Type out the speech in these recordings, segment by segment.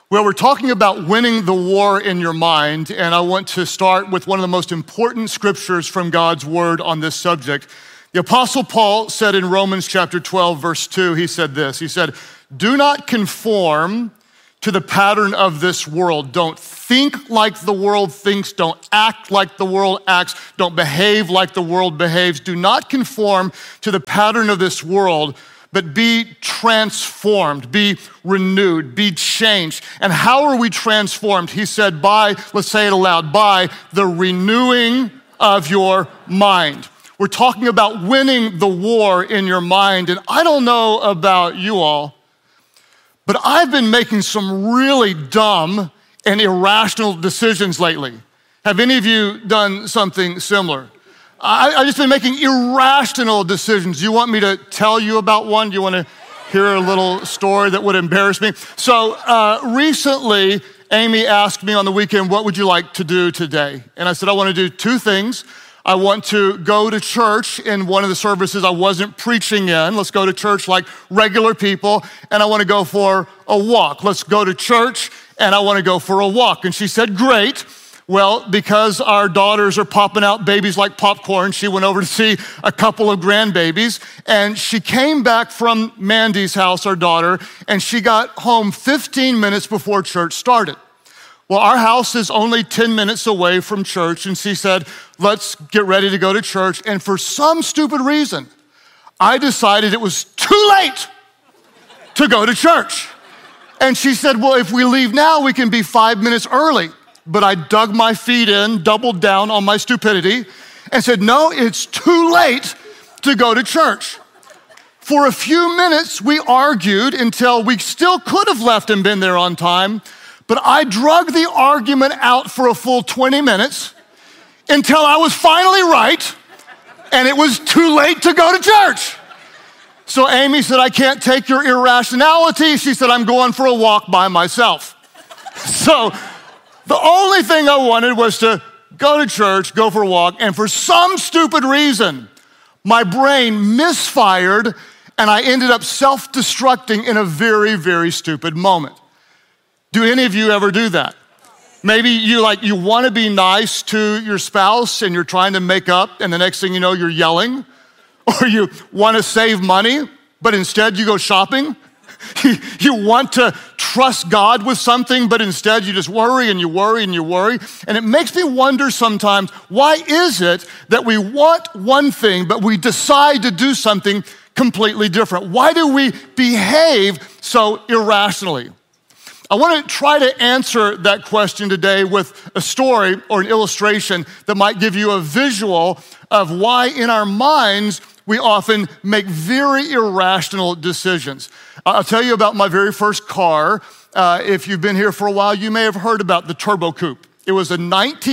Well, we're talking about winning the war in your mind, and I want to start with one of the most important scriptures from God's word on this subject. The Apostle Paul said in Romans chapter 12, verse 2, he said this, he said, "Do not conform to the pattern of this world. Don't think like the world thinks. Don't act like the world acts. Don't behave like the world behaves. Do not conform to the pattern of this world, but be transformed, be renewed, be changed." And how are we transformed? He said by, let's say it aloud, by the renewing of your mind. We're talking about winning the war in your mind. And I don't know about you all, but I've been making some really dumb and irrational decisions lately. Have any of you done something similar? I've just been making irrational decisions. Do you want me to tell you about one? Do you want to hear a little story that would embarrass me? So recently, Amy asked me on the weekend, "What would you like to do today?" And I said, "I want to do two things. I want to go to church in one of the services I wasn't preaching in. Let's go to church like regular people. And I want to go for a walk. Let's go to church and I want to go for a walk." And she said, "Great." Well, because our daughters are popping out babies like popcorn, she went over to see a couple of grandbabies. And she came back from Mandy's house, our daughter, and she got home 15 minutes before church started. Well, our house is only 10 minutes away from church, and she said, "Let's get ready to go to church." And for some stupid reason, I decided it was too late to go to church. And she said, "Well, if we leave now, we can be 5 minutes early." But I dug my feet in, doubled down on my stupidity, and said, "No, it's too late to go to church." For a few minutes, we argued until we still could have left and been there on time. But I drug the argument out for a full 20 minutes until I was finally right, and it was too late to go to church. So Amy said, "I can't take your irrationality." She said, "I'm going for a walk by myself." So the only thing I wanted was to go to church, go for a walk, and for some stupid reason, my brain misfired, and I ended up self-destructing in a very, very stupid moment. Do any of you ever do that? Maybe you want to be nice to your spouse and you're trying to make up, and the next thing you know, you're yelling. Or you want to save money, but instead you go shopping. You want to trust God with something, but instead you just worry and you worry and you worry. And it makes me wonder sometimes, why is it that we want one thing, but we decide to do something completely different? Why do we behave so irrationally? I want to try to answer that question today with a story or an illustration that might give you a visual of why in our minds we often make very irrational decisions. I'll tell you about my very first car. If you've been here for a while, you may have heard about the Turbo Coupe. It was a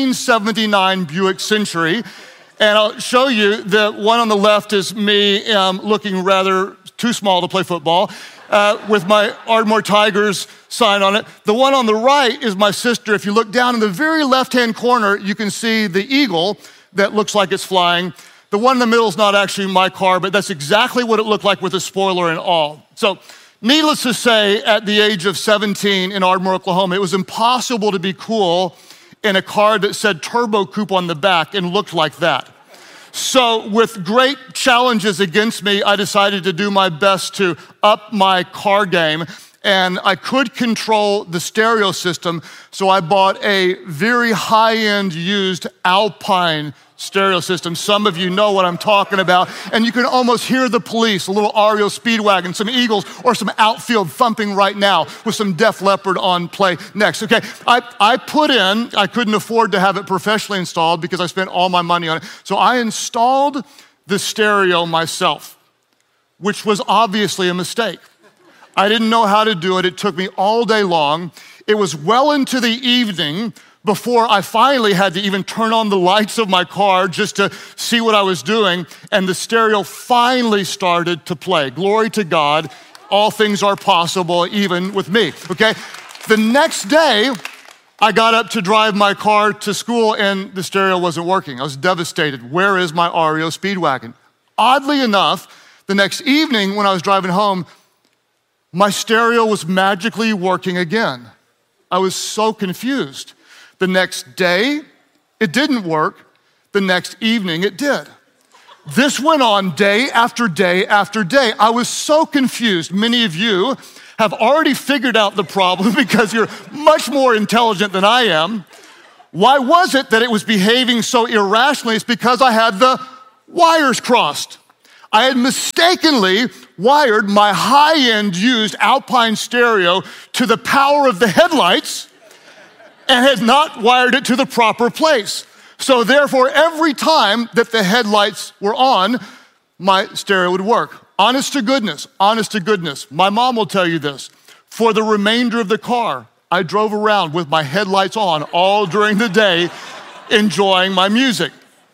1979 Buick Century. And I'll show you the one on the left is me looking rather too small to play football. With my Ardmore Tigers sign on it. The one on the right is my sister. If you look down in the very left-hand corner, you can see the eagle that looks like it's flying. The one in the middle is not actually my car, but that's exactly what it looked like with a spoiler and all. So needless to say, at the age of 17 in Ardmore, Oklahoma, it was impossible to be cool in a car that said Turbo Coupe on the back and looked like that. So with great challenges against me, I decided to do my best to up my car game, and I could control the stereo system, so I bought a very high-end used Alpine stereo system. Some of you know what I'm talking about, and you can almost hear the police, a little REO Speedwagon, some Eagles, or some outfield thumping right now with some Def Leppard on play next. Okay, I couldn't afford to have it professionally installed because I spent all my money on it. So I installed the stereo myself, which was obviously a mistake. I didn't know how to do it. It took me all day long. It was well into the evening before I finally had to even turn on the lights of my car just to see what I was doing, and the stereo finally started to play. Glory to God, all things are possible even with me, okay? The next day, I got up to drive my car to school and the stereo wasn't working. I was devastated. Where is my REO Speedwagon? Oddly enough, the next evening when I was driving home, my stereo was magically working again. I was so confused. The next day, it didn't work. The next evening, it did. This went on day after day after day. I was so confused. Many of you have already figured out the problem because you're much more intelligent than I am. Why was it that it was behaving so irrationally? It's because I had the wires crossed. I had mistakenly wired my high-end used Alpine stereo to the power of the headlights and had not wired it to the proper place. So therefore, every time that the headlights were on, my stereo would work. Honest to goodness, my mom will tell you this. For the remainder of the car, I drove around with my headlights on all during the day, enjoying my music.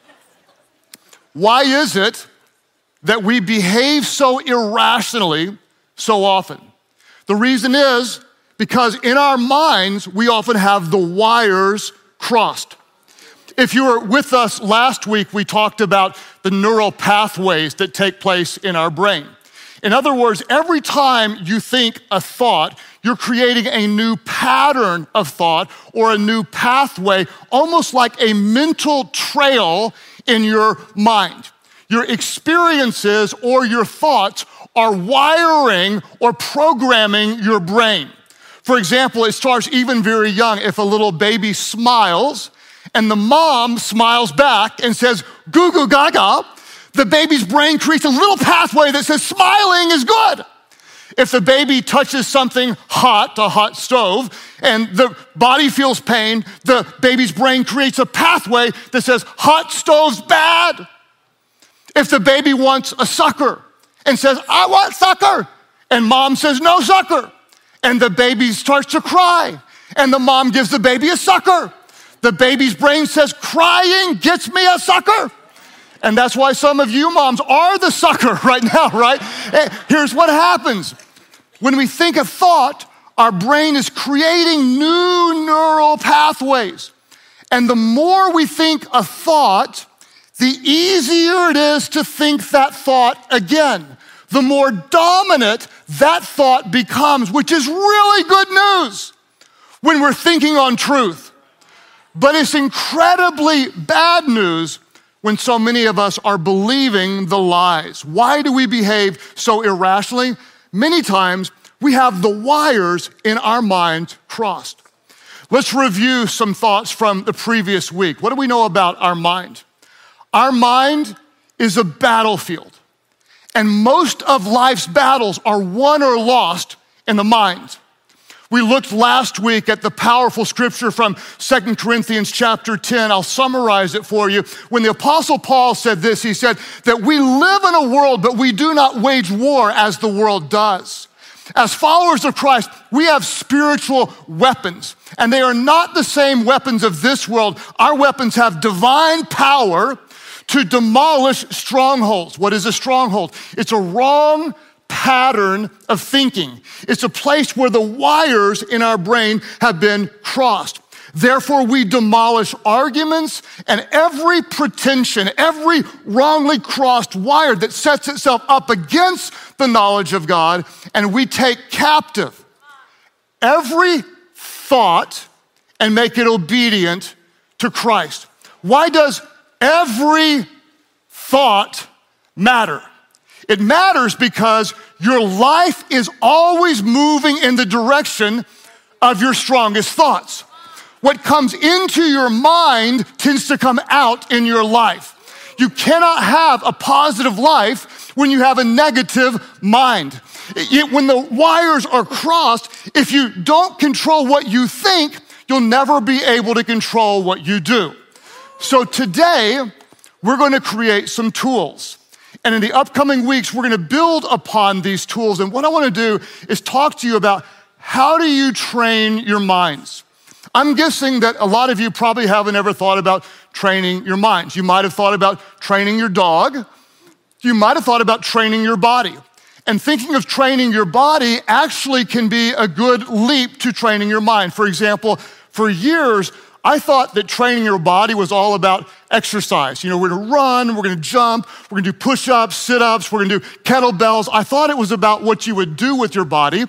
Why is it that we behave so irrationally so often? The reason is because in our minds, we often have the wires crossed. If you were with us last week, we talked about the neural pathways that take place in our brain. In other words, every time you think a thought, you're creating a new pattern of thought or a new pathway, almost like a mental trail in your mind. Your experiences or your thoughts are wiring or programming your brain. For example, it starts even very young. If a little baby smiles and the mom smiles back and says, goo goo gaga, the baby's brain creates a little pathway that says smiling is good. If the baby touches something hot, a hot stove, and the body feels pain, the baby's brain creates a pathway that says hot stove's bad. If the baby wants a sucker and says, I want sucker, and mom says no sucker, and the baby starts to cry, and the mom gives the baby a sucker, the baby's brain says crying gets me a sucker. And that's why some of you moms are the sucker right now, right? Here's what happens. When we think a thought, our brain is creating new neural pathways. And the more we think a thought, the easier it is to think that thought again. The more dominant that thought becomes, which is really good news when we're thinking on truth. But it's incredibly bad news when so many of us are believing the lies. Why do we behave so irrationally? Many times we have the wires in our mind crossed. Let's review some thoughts from the previous week. What do we know about our mind? Our mind is a battlefield, and most of life's battles are won or lost in the mind. We looked last week at the powerful scripture from 2 Corinthians chapter 10. I'll summarize it for you. When the Apostle Paul said this, he said that we live in a world, but we do not wage war as the world does. As followers of Christ, we have spiritual weapons, and they are not the same weapons of this world. Our weapons have divine power to demolish strongholds. What is a stronghold? It's a wrong pattern of thinking. It's a place where the wires in our brain have been crossed. Therefore, we demolish arguments and every pretension, every wrongly crossed wire that sets itself up against the knowledge of God, and we take captive every thought and make it obedient to Christ. Why does every thought matter? It matters because your life is always moving in the direction of your strongest thoughts. What comes into your mind tends to come out in your life. You cannot have a positive life when you have a negative mind. When the wires are crossed, if you don't control what you think, you'll never be able to control what you do. So today, we're going to create some tools. And in the upcoming weeks, we're going to build upon these tools. And what I want to do is talk to you about how do you train your minds. I'm guessing that a lot of you probably haven't ever thought about training your minds. You might have thought about training your dog. You might have thought about training your body. And thinking of training your body actually can be a good leap to training your mind. For example, for years, I thought that training your body was all about exercise. You know, we're gonna run, we're gonna jump, we're gonna do push-ups, sit-ups, we're gonna do kettlebells. I thought it was about what you would do with your body,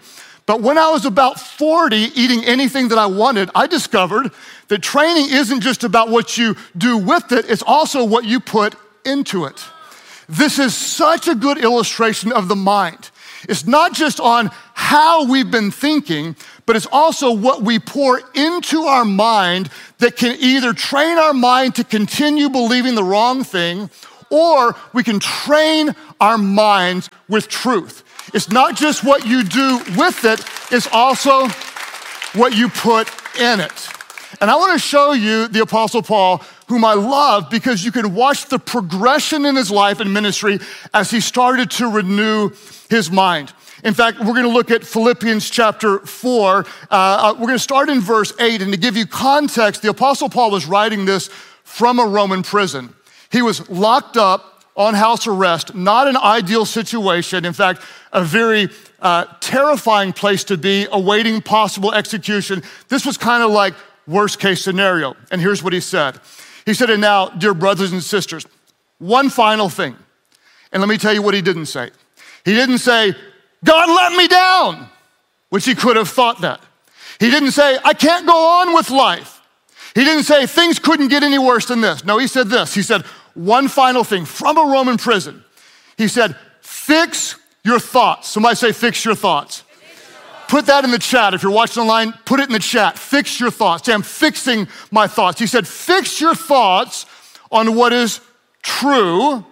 But when I was about 40, eating anything that I wanted, I discovered that training isn't just about what you do with it, it's also what you put into it. This is such a good illustration of the mind. It's not just on how we've been thinking, but it's also what we pour into our mind that can either train our mind to continue believing the wrong thing, or we can train our minds with truth. It's not just what you do with it, it's also what you put in it. And I want to show you the Apostle Paul, whom I love because you can watch the progression in his life and ministry as he started to renew his mind. In fact, we're going to look at Philippians chapter 4. We're going to start in verse 8. And to give you context, the Apostle Paul was writing this from a Roman prison. He was locked up on house arrest, not an ideal situation. In fact, a very terrifying place to be, awaiting possible execution. This was kind of like worst case scenario. And here's what he said. He said, and now, dear brothers and sisters, one final thing. And let me tell you what he didn't say. He didn't say, God let me down, which he could have thought that. He didn't say, I can't go on with life. He didn't say, things couldn't get any worse than this. No, he said this. He said, one final thing from a Roman prison. He said, fix your thoughts. Somebody say, fix your thoughts. Put that in the chat. If you're watching online, put it in the chat. Fix your thoughts. Say, I'm fixing my thoughts. He said, fix your thoughts on what is true.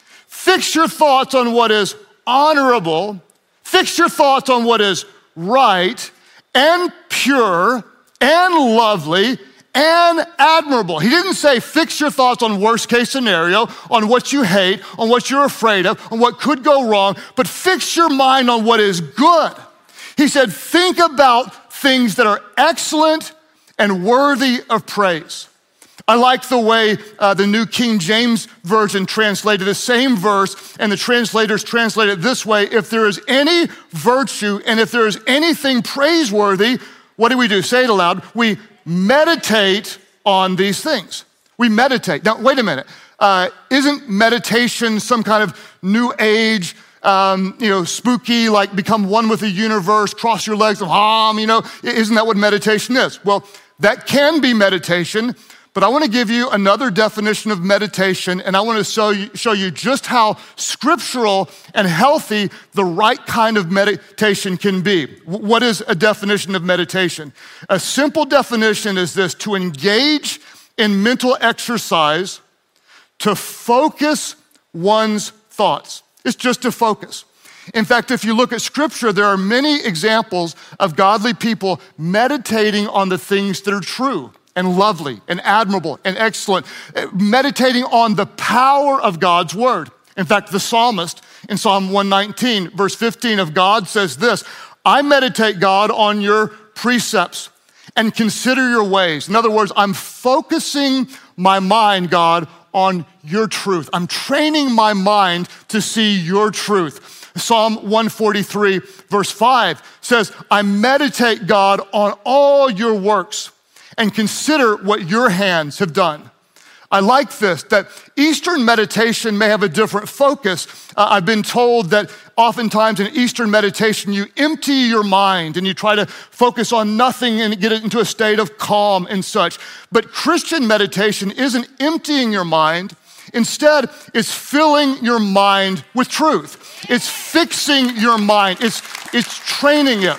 Fix your thoughts on what is honorable. Fix your thoughts on what is right and pure and lovely and admirable. He didn't say fix your thoughts on worst case scenario, on what you hate, on what you're afraid of, on what could go wrong, but fix your mind on what is good. He said, think about things that are excellent and worthy of praise. I like the way the New King James Version translated the same verse, and the translators translate it this way: if there is any virtue and if there is anything praiseworthy, what do? Say it aloud. We meditate on these things. We meditate. Now, wait a minute. Isn't meditation some kind of new age, spooky, like become one with the universe, cross your legs and hum, isn't that what meditation is? Well, that can be meditation, but I want to give you another definition of meditation, and I want to show you just how scriptural and healthy the right kind of meditation can be. What is a definition of meditation? A simple definition is this: to engage in mental exercise to focus one's thoughts. It's just to focus. In fact, if you look at scripture, there are many examples of godly people meditating on the things that are true and lovely and admirable and excellent, meditating on the power of God's word. In fact, the psalmist in Psalm 119, verse 15 of God says this: I meditate, God, on your precepts and consider your ways. In other words, I'm focusing my mind, God, on your truth. I'm training my mind to see your truth. Psalm 143, verse 5 says, I meditate, God, on all your works and consider what your hands have done. I like this, that Eastern meditation may have a different focus. I've been told that oftentimes in Eastern meditation, you empty your mind and you try to focus on nothing and get it into a state of calm and such. But Christian meditation isn't emptying your mind. Instead, it's filling your mind with truth. It's fixing your mind. It's training it.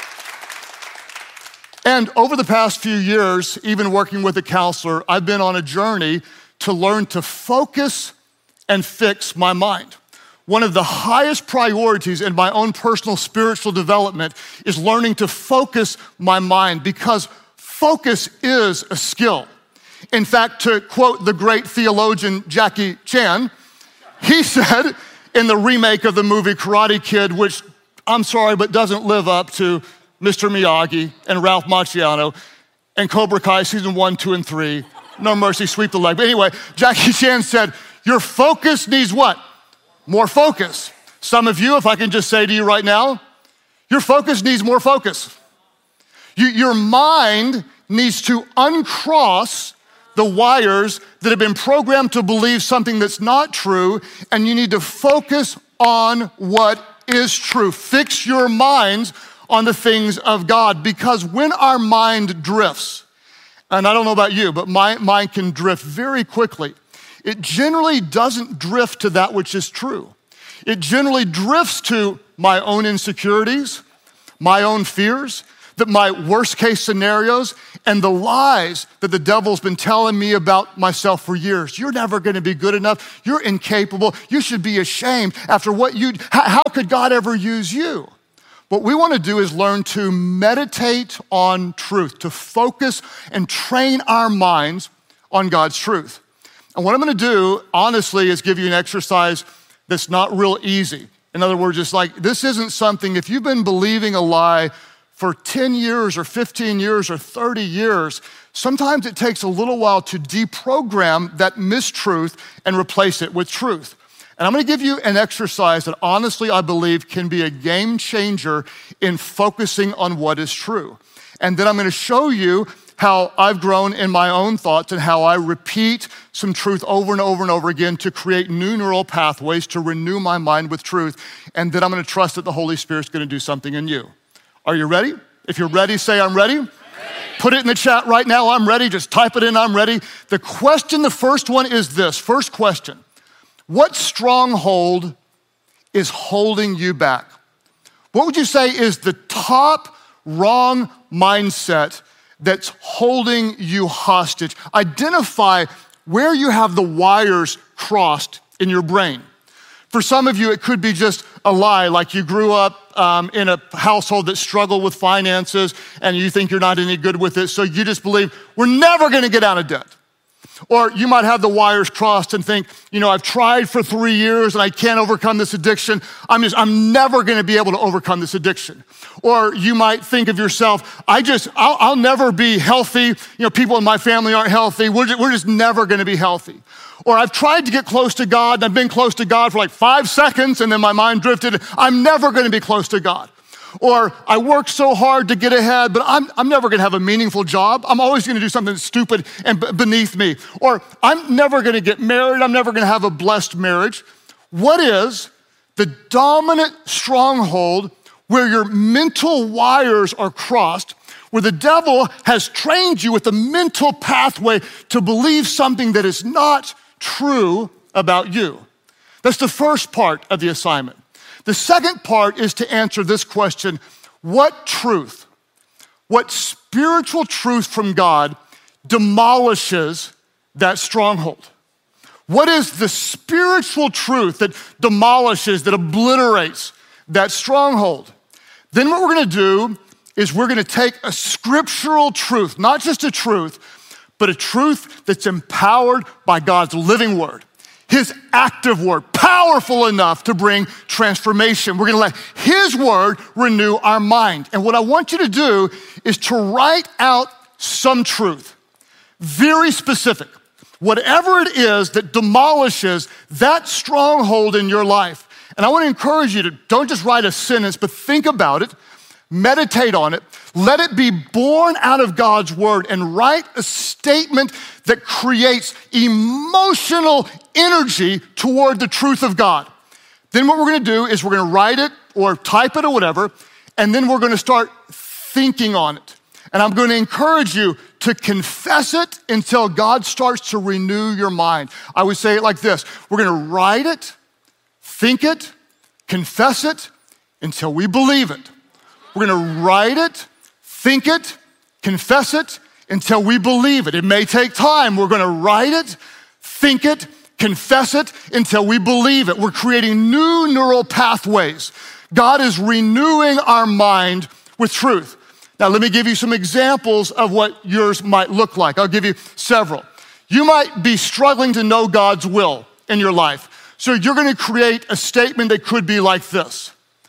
And over the past few years, even working with a counselor, I've been on a journey to learn to focus and fix my mind. One of the highest priorities in my own personal spiritual development is learning to focus my mind, because focus is a skill. In fact, to quote the great theologian Jackie Chan, he said in the remake of the movie Karate Kid, which I'm sorry, but doesn't live up to Mr. Miyagi and Ralph Macchio and Cobra Kai season 1, 2, and 3. No mercy, sweep the leg. But anyway, Jackie Chan said, your focus needs what? More focus. Some of you, if I can just say to you right now, your focus needs more focus. Your mind needs to uncross the wires that have been programmed to believe something that's not true, and you need to focus on what is true. Fix your minds on the things of God. Because when our mind drifts, and I don't know about you, but my mind can drift very quickly, it generally doesn't drift to that which is true. It generally drifts to my own insecurities, my own fears, that my worst case scenarios, and the lies that the devil's been telling me about myself for years. You're never gonna be good enough. You're incapable. You should be ashamed after how could God ever use you? What we wanna do is learn to meditate on truth, to focus and train our minds on God's truth. And what I'm gonna do, honestly, is give you an exercise that's not real easy. In other words, it's like, this isn't something, if you've been believing a lie for 10 years or 15 years or 30 years, sometimes it takes a little while to deprogram that mistruth and replace it with truth. And I'm gonna give you an exercise that honestly I believe can be a game changer in focusing on what is true. And then I'm gonna show you how I've grown in my own thoughts and how I repeat some truth over and over and over again to create new neural pathways to renew my mind with truth. And then I'm gonna trust that the Holy Spirit's gonna do something in you. Are you ready? If you're ready, say, I'm ready. Ready. Put it in the chat right now, I'm ready. Just type it in, I'm ready. The first one is this. First question, what stronghold is holding you back? What would you say is the top wrong mindset that's holding you hostage? Identify where you have the wires crossed in your brain. For some of you, it could be just a lie, like you grew up in a household that struggled with finances and you think you're not any good with it, so you just believe, we're never gonna get out of debt. Or you might have the wires crossed and think, I've tried for 3 years and I can't overcome this addiction. I'm never gonna be able to overcome this addiction. Or you might think of yourself, I'll never be healthy. People in my family aren't healthy. We're just never gonna be healthy. Or I've tried to get close to God and I've been close to God for like 5 seconds and then my mind drifted. I'm never gonna be close to God. Or I worked so hard to get ahead, but I'm never gonna have a meaningful job. I'm always gonna do something stupid and beneath me. Or I'm never gonna get married. I'm never gonna have a blessed marriage. What is the dominant stronghold where your mental wires are crossed, where the devil has trained you with a mental pathway to believe something that is not true about you? That's the first part of the assignment. The second part is to answer this question: what truth, what spiritual truth from God demolishes that stronghold? What is the spiritual truth that demolishes, that obliterates that stronghold? Then what we're gonna do is we're gonna take a scriptural truth, not just a truth, but a truth that's empowered by God's living word, his active word, powerful enough to bring transformation. We're gonna let his word renew our mind. And what I want you to do is to write out some truth, very specific, whatever it is that demolishes that stronghold in your life. And I wanna encourage you to don't just write a sentence, but think about it, meditate on it, let it be born out of God's word, and write a statement that creates emotional energy toward the truth of God. Then what we're gonna do is we're gonna write it or type it or whatever, and then we're gonna start thinking on it. And I'm gonna encourage you to confess it until God starts to renew your mind. I would say it like this: we're gonna write it, think it, confess it until we believe it. We're gonna write it, think it, confess it until we believe it. It may take time. We're gonna write it, think it, confess it until we believe it. We're creating new neural pathways. God is renewing our mind with truth. Now, let me give you some examples of what yours might look like. I'll give you several. You might be struggling to know God's will in your life. So you're gonna create a statement that could be like this: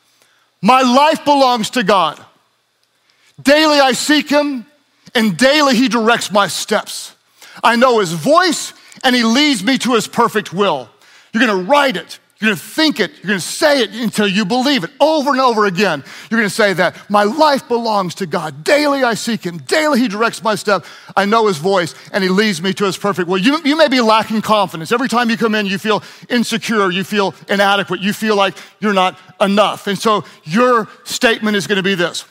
my life belongs to God. Daily I seek him, and daily he directs my steps. I know his voice, and he leads me to his perfect will. You're gonna write it, you're gonna think it, you're gonna say it until you believe it over and over again. You're gonna say that my life belongs to God. Daily I seek him, daily he directs my step. I know his voice, and he leads me to his perfect will. You may be lacking confidence. Every time you come in, you feel insecure, you feel inadequate, you feel like you're not enough. And so your statement is gonna be this: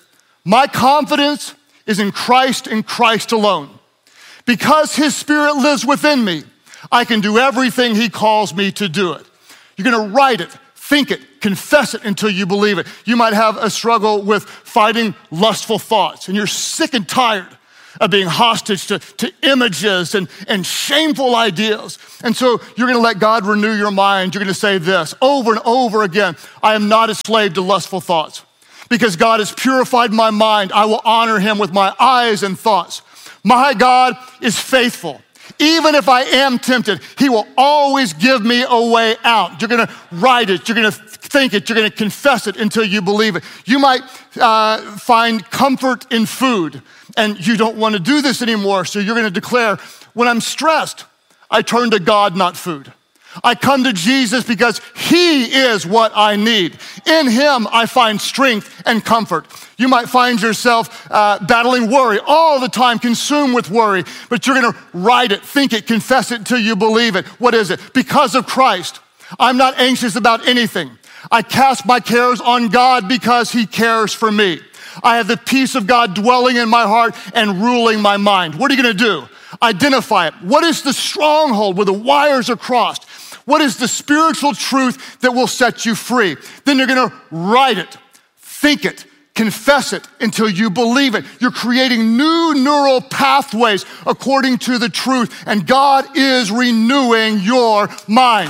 My confidence is in Christ and Christ alone. Because his Spirit lives within me, I can do everything he calls me to do it. You're gonna write it, think it, confess it until you believe it. You might have a struggle with fighting lustful thoughts, and you're sick and tired of being hostage to images and shameful ideas. And so you're gonna let God renew your mind. You're gonna say this over and over again: I am not a slave to lustful thoughts. Because God has purified my mind, I will honor him with my eyes and thoughts. My God is faithful. Even if I am tempted, he will always give me a way out. You're gonna write it, you're gonna think it, you're gonna confess it until you believe it. You might find comfort in food, and you don't wanna do this anymore, so you're gonna declare, when I'm stressed, I turn to God, not food. I come to Jesus because he is what I need. In him, I find strength and comfort. You might find yourself battling worry all the time, consumed with worry, but you're gonna write it, think it, confess it until you believe it. What is it? Because of Christ, I'm not anxious about anything. I cast my cares on God because he cares for me. I have the peace of God dwelling in my heart and ruling my mind. What are you gonna do? Identify it. What is the stronghold where the wires are crossed? What is the spiritual truth that will set you free? Then you're gonna write it, think it, confess it until you believe it. You're creating new neural pathways according to the truth, and God is renewing your mind.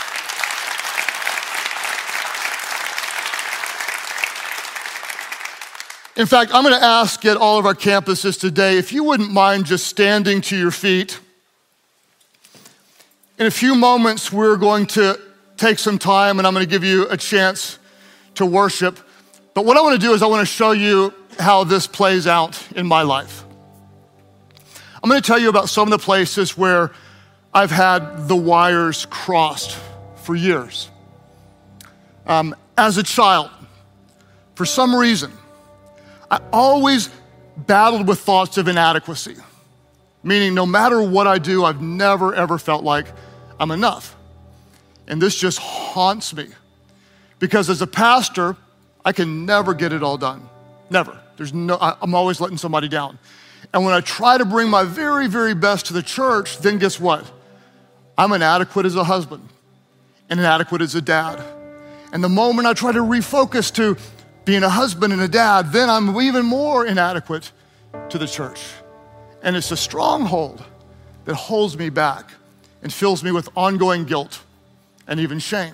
In fact, I'm gonna ask at all of our campuses today, if you wouldn't mind just standing to your feet. In a few moments, we're going to take some time and I'm gonna give you a chance to worship. But what I wanna do is I wanna show you how this plays out in my life. I'm gonna tell you about some of the places where I've had the wires crossed for years. As a child, for some reason, I always battled with thoughts of inadequacy, meaning no matter what I do, I've never ever felt like I'm enough. And this just haunts me because as a pastor, I can never get it all done. Never. I'm always letting somebody down. And when I try to bring my very, very best to the church, then guess what? I'm inadequate as a husband and inadequate as a dad. And the moment I try to refocus to being a husband and a dad, then I'm even more inadequate to the church. And it's a stronghold that holds me back and fills me with ongoing guilt and even shame.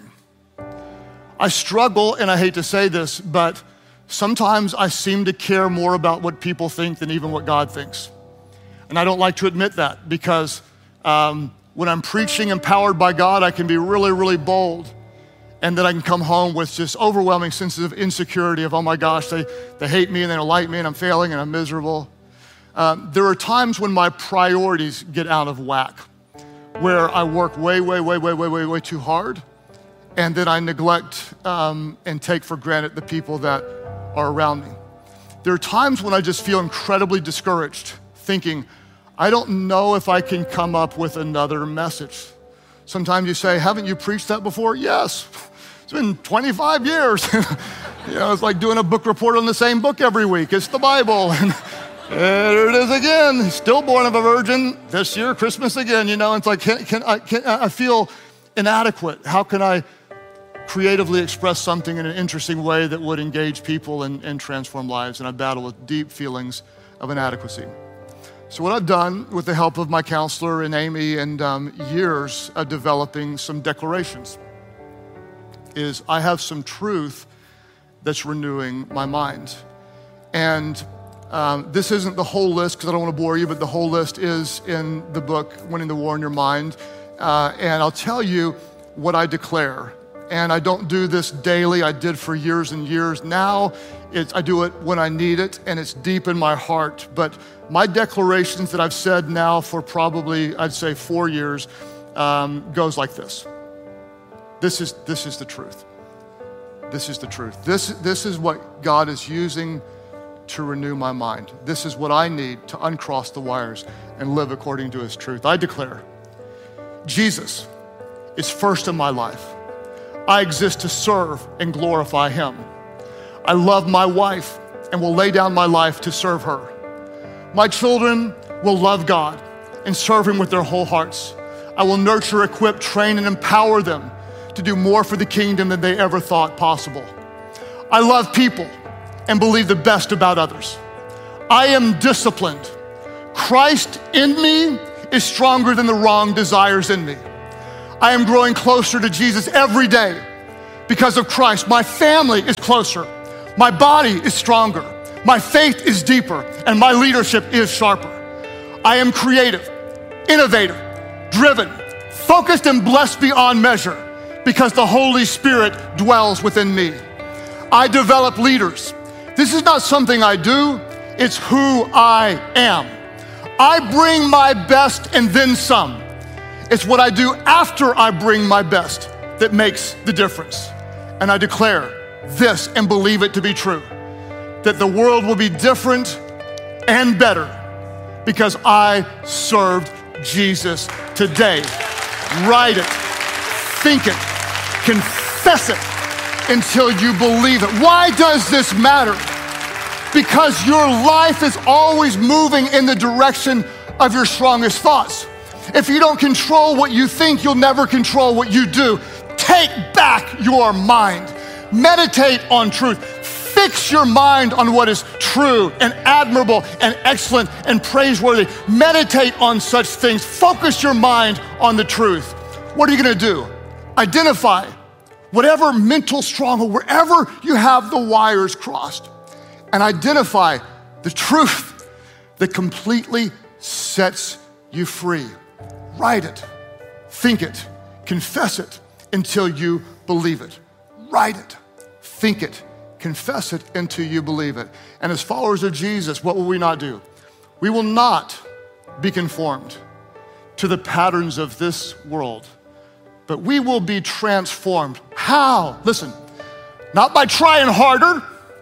I struggle, and I hate to say this, but sometimes I seem to care more about what people think than even what God thinks. And I don't like to admit that because when I'm preaching empowered by God, I can be really, really bold. And then I can come home with just overwhelming senses of insecurity of, oh my gosh, they hate me and they don't like me and I'm failing and I'm miserable. There are times when my priorities get out of whack, where I work way too hard, and then I neglect and take for granted the people that are around me. There are times when I just feel incredibly discouraged, thinking, I don't know if I can come up with another message. Sometimes you say, haven't you preached that before? Yes, it's been 25 years. It's like doing a book report on the same book every week. It's the Bible. And there it is again, still born of a virgin, this year, Christmas again. It's like, I feel inadequate. How can I creatively express something in an interesting way that would engage people and transform lives? And I battle with deep feelings of inadequacy. So what I've done with the help of my counselor and Amy and years of developing some declarations is I have some truth that's renewing my mind. And this isn't the whole list because I don't want to bore you, but the whole list is in the book, Winning the War in Your Mind. And I'll tell you what I declare. And I don't do this daily. I did for years and years. Now I do it when I need it, and it's deep in my heart. But my declarations that I've said now for probably, I'd say 4 years, goes like this. This is the truth. This is the truth. This is what God is using to renew my mind. This is what I need to uncross the wires and live according to his truth. I declare, Jesus is first in my life. I exist to serve and glorify him. I love my wife and will lay down my life to serve her. My children will love God and serve him with their whole hearts. I will nurture, equip, train, and empower them to do more for the kingdom than they ever thought possible. I love people and believe the best about others. I am disciplined. Christ in me is stronger than the wrong desires in me. I am growing closer to Jesus every day because of Christ. My family is closer. My body is stronger. My faith is deeper, and my leadership is sharper. I am creative, innovative, driven, focused, and blessed beyond measure because the Holy Spirit dwells within me. I develop leaders. This is not something I do, it's who I am. I bring my best and then some. It's what I do after I bring my best that makes the difference. And I declare this and believe it to be true, that the world will be different and better because I served Jesus today. Write it, think it, confess it until you believe it. Why does this matter? Because your life is always moving in the direction of your strongest thoughts. If you don't control what you think, you'll never control what you do. Take back your mind. Meditate on truth. Fix your mind on what is true and admirable and excellent and praiseworthy. Meditate on such things. Focus your mind on the truth. What are you gonna do? Identify whatever mental stronghold, wherever you have the wires crossed, and identify the truth that completely sets you free. Write it, think it, confess it until you believe it. Write it, think it, confess it until you believe it. And as followers of Jesus, what will we not do? We will not be conformed to the patterns of this world, but we will be transformed. How? Listen, not by trying harder,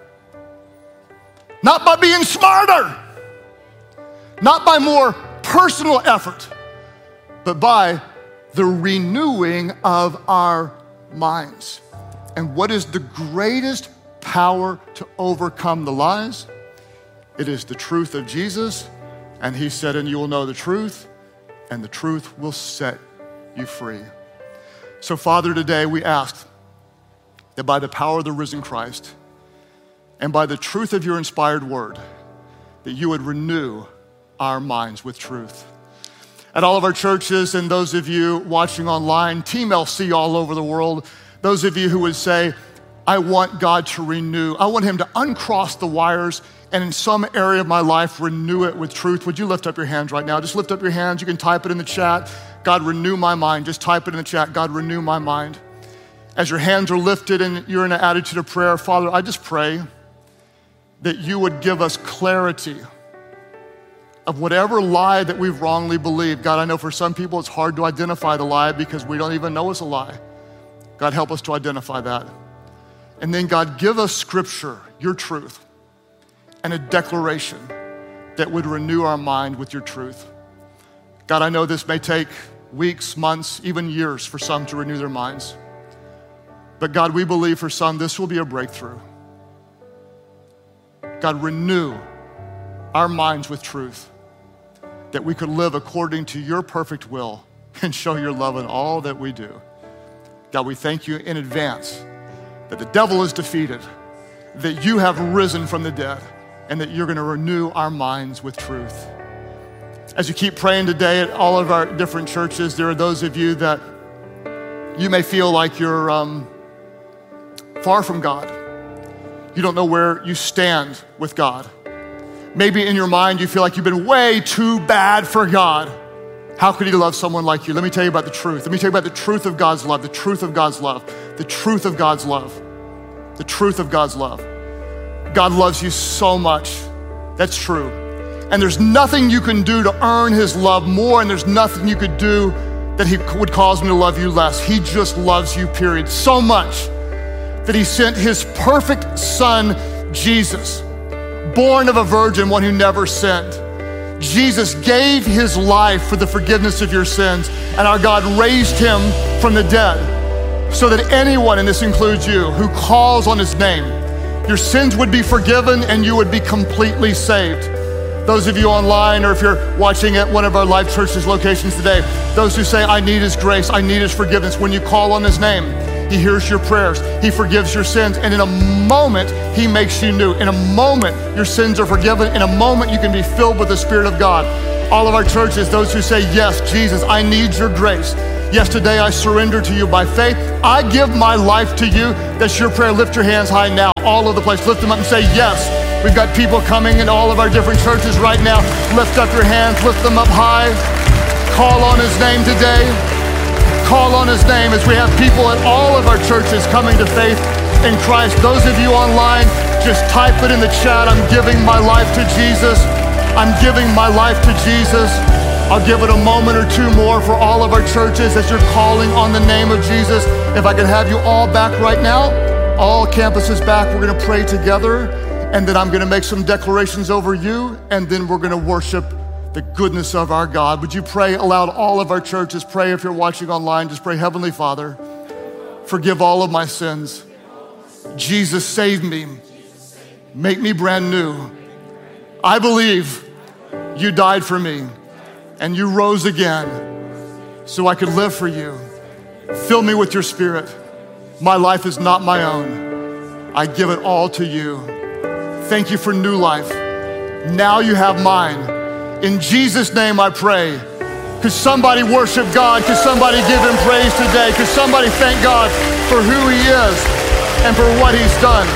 not by being smarter, not by more personal effort, but by the renewing of our minds. And what is the greatest power to overcome the lies? It is the truth of Jesus. And he said, and you will know the truth, and the truth will set you free. So Father, today we ask that by the power of the risen Christ and by the truth of your inspired word, that you would renew our minds with truth. At all of our churches and those of you watching online, Team LC all over the world, those of you who would say, I want God to renew, I want him to uncross the wires and in some area of my life, renew it with truth. Would you lift up your hands right now? Just lift up your hands. You can type it in the chat. God, renew my mind. Just type it in the chat. God, renew my mind. As your hands are lifted and you're in an attitude of prayer, Father, I just pray that you would give us clarity of whatever lie that we've wrongly believed. God, I know for some people it's hard to identify the lie because we don't even know it's a lie. God, help us to identify that. And then God, give us scripture, your truth, and a declaration that would renew our mind with your truth. God, I know this may take weeks, months, even years for some to renew their minds. But God, we believe for some this will be a breakthrough. God, renew our minds with truth, that we could live according to your perfect will and show your love in all that we do. God, we thank you in advance that the devil is defeated, that you have risen from the dead, and that you're gonna renew our minds with truth. As you keep praying today at all of our different churches, there are those of you that you may feel like you're far from God. You don't know where you stand with God. Maybe in your mind you feel like you've been way too bad for God. How could he love someone like you? Let me tell you about the truth. Let me tell you about the truth of God's love, the truth of God's love, the truth of God's love, the truth of God's love. God loves you so much. That's true. And there's nothing you can do to earn his love more, and there's nothing you could do that he would cause me to love you less. He just loves you, period. So much that he sent his perfect son, Jesus, born of a virgin, one who never sinned. Jesus gave his life for the forgiveness of your sins, and our God raised him from the dead so that anyone, and this includes you, who calls on his name your sins would be forgiven and you would be completely saved. Those of you online, or if you're watching at one of our Life Churches locations today, those who say, I need his grace, I need his forgiveness, when you call on his name, he hears your prayers, he forgives your sins, and in a moment, he makes you new. In a moment, your sins are forgiven. In a moment, you can be filled with the Spirit of God. All of our churches, those who say, yes, Jesus, I need your grace. Yes, today I surrender to you by faith. I give my life to you. That's your prayer. Lift your hands high now, all over the place. Lift them up and say, yes. We've got people coming in all of our different churches right now. Lift up your hands, lift them up high. Call on his name today. Call on his name as we have people at all of our churches coming to faith in Christ. Those of you online, just type it in the chat. I'm giving my life to Jesus. I'm giving my life to Jesus. I'll give it a moment or two more for all of our churches as you're calling on the name of Jesus. If I could have you all back right now, all campuses back, we're gonna pray together, and then I'm gonna make some declarations over you, and then we're gonna worship the goodness of our God. Would you pray aloud? All of our churches, pray. If you're watching online, just pray, Heavenly Father, forgive all of my sins. Jesus, save me. Make me brand new. I believe you died for me and you rose again so I could live for you. Fill me with your Spirit. My life is not my own. I give it all to you. Thank you for new life. Now you have mine. In Jesus' name I pray. Could somebody worship God? Could somebody give him praise today? Could somebody thank God for who he is and for what he's done?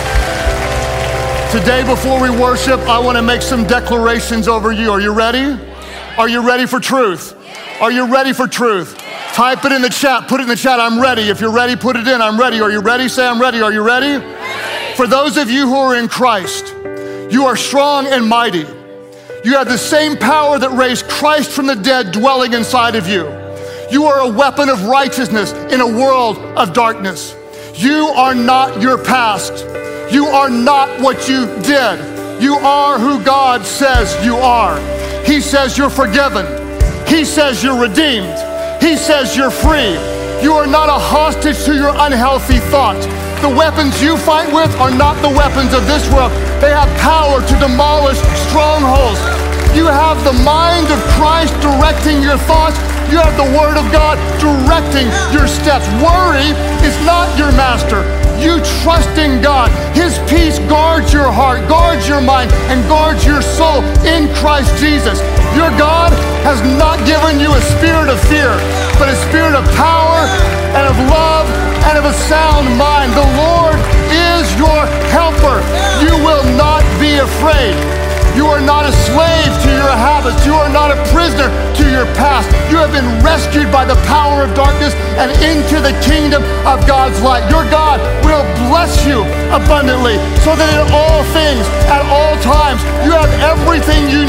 Today, before we worship, I want to make some declarations over you. Are you ready? Are you ready for truth? Are you ready for truth? Type it in the chat. Put it in the chat. I'm ready. If you're ready, put it in. I'm ready. Are you ready? Say, I'm ready. Are you ready? For those of you who are in Christ, you are strong and mighty. You have the same power that raised Christ from the dead dwelling inside of you. You are a weapon of righteousness in a world of darkness. You are not your past. You are not what you did. You are who God says you are. He says you're forgiven. He says you're redeemed. He says you're free. You are not a hostage to your unhealthy thoughts. The weapons you fight with are not the weapons of this world. They have power to demolish strongholds. You have the mind of Christ directing your thoughts. You have the Word of God directing your steps. Worry is not your master. You trust in God. His peace guards your heart, guards your mind, and guards your soul in Christ Jesus. Your God has not given you a spirit of fear, but a spirit of power and of love and of a sound mind. The Lord is your helper. You will not be afraid. You are not a slave to your habits. You are not a prisoner to your past. You have been rescued by the power of darkness and into the kingdom of God's light. Your God will bless you abundantly so that in all things, at all times, you have everything you